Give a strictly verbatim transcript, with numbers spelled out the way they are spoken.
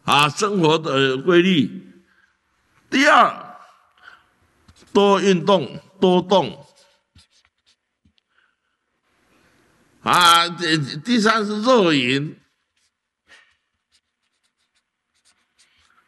啊生活的规律。第二，多运动，多动。啊，第第三是热饮，